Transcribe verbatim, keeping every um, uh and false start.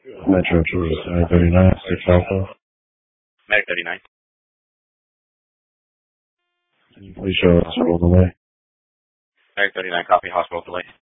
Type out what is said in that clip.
Metro two nine thirty-nine, six Alpha. Medic thirty-nine. Can you please show hospital delay? Medic thirty-nine, copy, hospital delay.